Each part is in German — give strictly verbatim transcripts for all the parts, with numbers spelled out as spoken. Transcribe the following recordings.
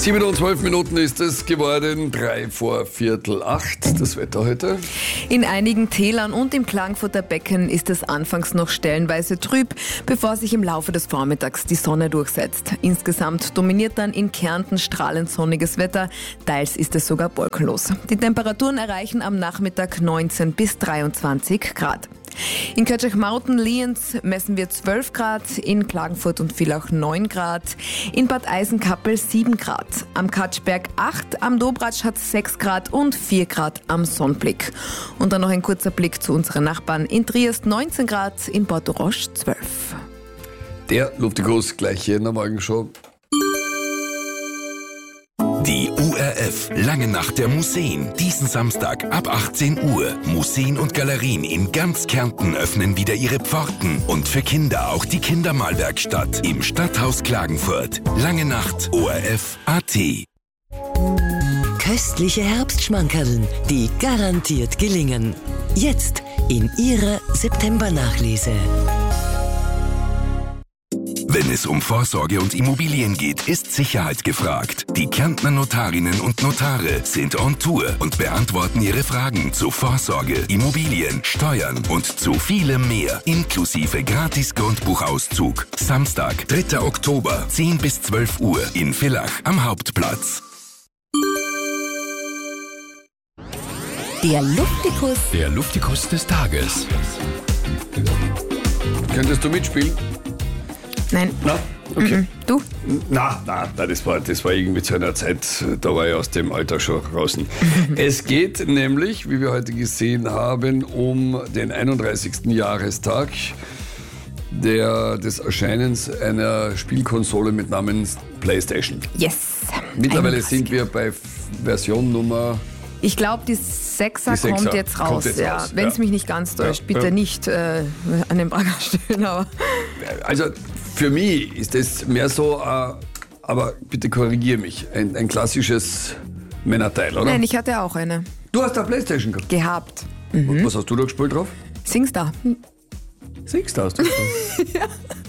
Sieben und zwölf Minuten ist es geworden, drei vor Viertel acht. Das Wetter heute. In einigen Tälern und im Klagenfurter Becken ist es anfangs noch stellenweise trüb, bevor sich im Laufe des Vormittags die Sonne durchsetzt. Insgesamt dominiert dann in Kärnten strahlend sonniges Wetter, teils ist es sogar wolkenlos. Die Temperaturen erreichen am Nachmittag neunzehn bis dreiundzwanzig Grad. In Kötschach-Mauten-Lienz messen wir zwölf Grad, in Klagenfurt und Villach neun Grad, in Bad Eisenkappel sieben Grad, am Katschberg acht, am Dobratsch hat sechs Grad und vier Grad am Sonnblick. Und dann noch ein kurzer Blick zu unseren Nachbarn. In Triest neunzehn Grad, in Portorosch zwölf. Der Luftikus gleich hier in der Morgenshow. Die U R F Lange Nacht der Museen. Diesen Samstag ab achtzehn Uhr. Museen und Galerien in ganz Kärnten öffnen wieder ihre Pforten. Und für Kinder auch die Kindermalwerkstatt im Stadthaus Klagenfurt. Lange Nacht O R F Punkt A T. Köstliche Herbstschmankerln, die garantiert gelingen. Jetzt in Ihrer September-Nachlese. Wenn es um Vorsorge und Immobilien geht, ist Sicherheit gefragt. Die Kärntner Notarinnen und Notare sind on Tour und beantworten Ihre Fragen zu Vorsorge, Immobilien, Steuern und zu vielem mehr, inklusive Gratis-Grundbuchauszug. Samstag, dritter Oktober, zehn bis zwölf Uhr in Villach am Hauptplatz. Der Luftikus. Der Luftikus des Tages. Könntest du mitspielen? Nein. Na, okay. Mhm. Du? Na, na, na das, war, das war irgendwie zu einer Zeit, da war ich aus dem Alter schon draußen. Es geht nämlich, wie wir heute gesehen haben, um den einunddreißigsten Jahrestag der, des Erscheinens einer Spielkonsole mit Namens PlayStation. Yes. Mittlerweile einunddreißig. sind wir bei Version Nummer... Ich glaube, die Sechser, Die Sechser kommt jetzt raus. kommt jetzt ja. raus, Wenn es ja. mich nicht ganz täuscht, Ja, bitte ja. nicht äh, an den Pranger stellen. Aber Also für mich ist das mehr so, äh, aber bitte korrigiere mich, ein, ein klassisches Männerteil, oder? Nein, ich hatte auch eine Du hast eine Playstation gehabt. gehabt. Und was hast du da gespielt drauf? Singstar. Singstar hast du gespielt. Ja.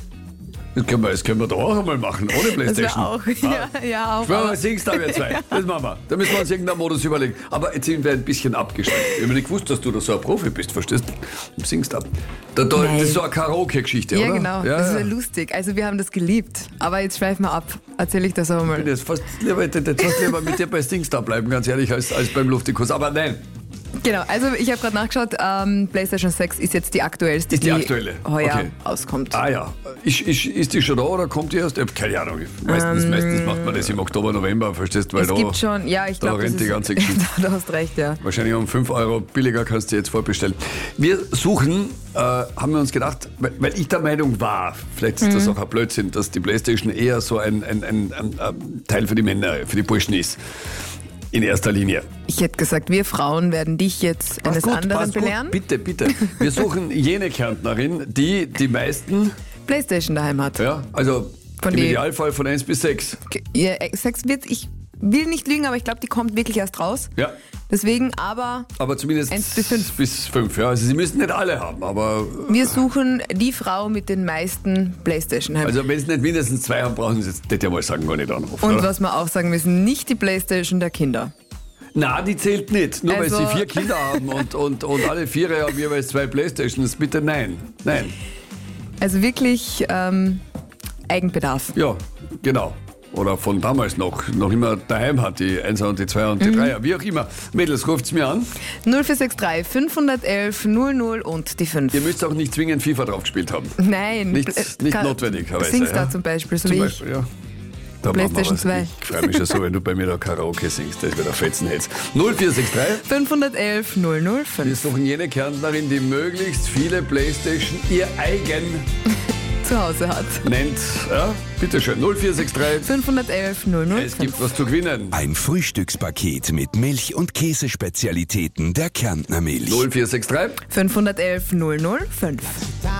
Das können, wir, das können wir da auch einmal machen, ohne Das Playstation. wäre auch. Ja, ja, auch. Schwör aber- mal, Singstar wir zwei. Das machen wir. Da müssen wir uns irgendeinen Modus überlegen. Aber jetzt sind wir ein bisschen abgeschränkt. Ich habe nicht gewusst, dass du da so ein Profi bist, verstehst du? Im Singstar. Da, da, das ist so eine Karaoke-Geschichte, Ja, oder? genau. Ja, das ist ja. ja lustig. Also wir haben das geliebt. Aber jetzt schweifen wir ab. Erzähle ich das auch Ich mal. bin jetzt fast lieber, jetzt fast lieber mit dir bei Singstar bleiben, ganz ehrlich, als, als beim Luftikus. Aber nein. Genau, also ich habe gerade nachgeschaut, ähm, PlayStation sechs ist jetzt die aktuellste, Ist die aktuelle? heuer Okay. rauskommt. Ah ja. Ist, ist, ist die schon da oder kommt die erst? Ich habe keine Ahnung. Meistens, Ähm, meistens macht man das im Oktober, November, verstehst du? Weil Es da gibt schon, ja, ich da glaube, rennt die ganze Geschichte. Du hast recht, ja. wahrscheinlich um fünf Euro billiger kannst du jetzt vorbestellen. Wir suchen, äh, haben wir uns gedacht, weil, weil ich der Meinung war, vielleicht ist das auch ein Blödsinn, dass die Playstation eher so ein, ein, ein, ein, ein Teil für die Männer, für die Burschen ist. In erster Linie. Ich hätte gesagt, wir Frauen werden dich jetzt Passt eines gut, anderen passt gut. belehren. Bitte, bitte. Wir suchen jene Kärntnerin, die die meisten, PlayStation daheim hat. ja, also Von im die- Idealfall von eins bis sechs. Ja, sechs wird, ich will nicht lügen, aber ich glaube, die kommt wirklich erst raus. Ja. Deswegen, aber Aber zumindest Eins bis fünf. bis fünf, ja. Also sie müssen nicht alle haben, aber wir suchen die Frau mit den meisten PlayStation heim. also wenn sie nicht mindestens zwei haben, brauchen sie jetzt, das ja mal sagen, gar nicht anrufen. Und oder? was wir auch sagen müssen, nicht die PlayStation der Kinder. Na, die zählt nicht. Nur Also- weil sie vier Kinder haben und, und, und alle vier haben jeweils zwei Playstations. Bitte nein. Nein. Also wirklich ähm, Eigenbedarf. Ja, genau. Oder von damals noch, noch immer daheim hat, die Einser und die Zweier und die Dreier, wie auch immer. Mädels, ruft's mir an. null vier sechs drei fünf eins eins null null und die fünf. Ihr müsst auch nicht zwingend FIFA drauf gespielt haben. Nein. Nicht, Pla- nicht kann- notwendigerweise. Singstar ja. zum Beispiel, so Zum wie Beispiel, ja. Da PlayStation machen wir was. zwei. Ich freue mich schon so, wenn du bei mir da Karaoke singst. Das wird ein Fetzenhetz. null vier sechs drei. ich. fünf eins eins null null Wir fünf. suchen jene Kärntnerin, die möglichst viele Playstation ihr eigen Zu Hause hat. nennt. Ja, bitteschön. null vier sechs drei. fünf eins eins null null Es fünf. gibt was zu gewinnen. Ein Frühstückspaket mit Milch- und Käsespezialitäten der Kärntner Milch. null vier sechs drei. fünf eins eins null null fünf.